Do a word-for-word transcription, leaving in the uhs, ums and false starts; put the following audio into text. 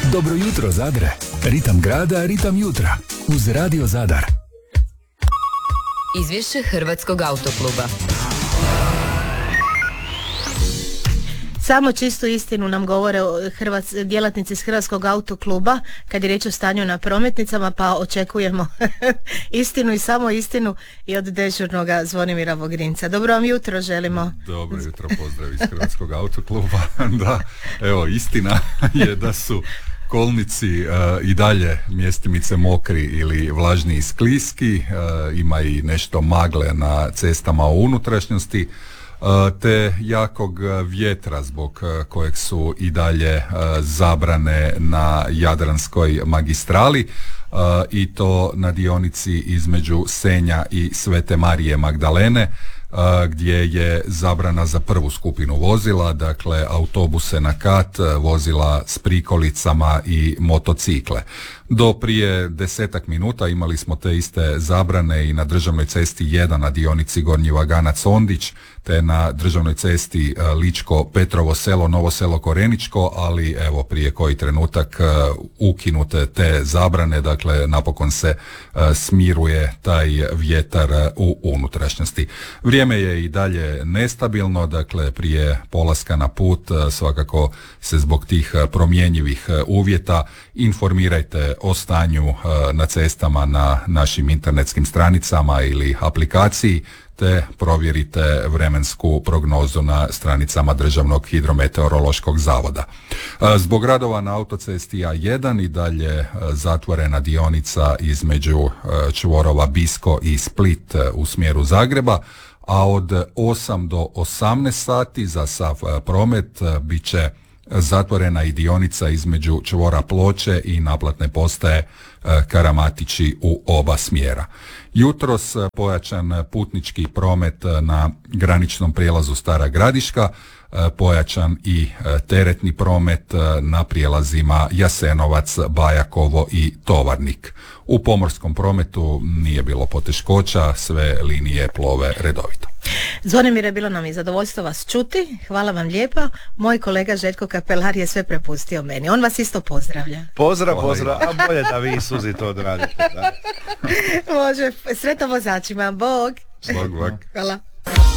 Dobro jutro Zadre, ritam grada, ritam jutra, uz Radio Zadar. Izvješće Hrvatskog autokluba. Samo čistu istinu nam govore Hrvats, djelatnici iz Hrvatskog autokluba kad je riječ o stanju na prometnicama, pa očekujemo istinu i samo istinu i od dežurnoga Zvonimira Vogrinca. Dobro vam jutro želimo. Dobro jutro, pozdrav iz Hrvatskog autokluba. Da, evo, istina je da su kolnici uh, i dalje mjestimice mokri ili vlažni i skliski, uh, ima i nešto magle na cestama u unutrašnjosti, uh, te jakog vjetra zbog uh, kojeg su i dalje uh, zabrane na Jadranskoj magistrali, uh, i to na dionici između Senja i Svete Marije Magdalene, gdje je zabrana za prvu skupinu vozila, dakle autobuse na kat, vozila s prikolicama i motocikle. Do prije desetak minuta imali smo te iste zabrane i na državnoj cesti jedan na dionici Gornji Vaganac-Ondić, te na državnoj cesti Ličko-Petrovo selo, Novo selo Koreničko, ali evo prije koji trenutak ukinute te zabrane, dakle napokon se smiruje taj vjetar u unutrašnjosti. Vrijeme je i dalje nestabilno, dakle prije polaska na put svakako se zbog tih promjenjivih uvjeta informirajte o stanju na cestama na našim internetskim stranicama ili aplikaciji, te provjerite vremensku prognozu na stranicama Državnog hidrometeorološkog zavoda. Zbog radova na autocesti A jedan i dalje zatvorena dionica između čvorova Bisko i Split u smjeru Zagreba, a od osam do osamnaest sati za sav promet bit će zatvorena i dionica između čvora Ploče i naplatne postaje Karamatići u oba smjera. Jutros pojačan putnički promet na graničnom prijelazu Stara Gradiška, pojačan i teretni promet na prijelazima Jasenovac, Bajakovo i Tovarnik. U pomorskom prometu nije bilo poteškoća, sve linije plove redovito. Zvonimire, bilo nam je zadovoljstvo vas čuti, hvala vam lijepa. Moj kolega Željko Kapelar je sve prepustio meni, on vas isto pozdravlja. Pozdrav, pozdrav, a bolje da vi Suzi to odradite. Da. Može, sretno vozačima, bog. Bog, bog. Hvala.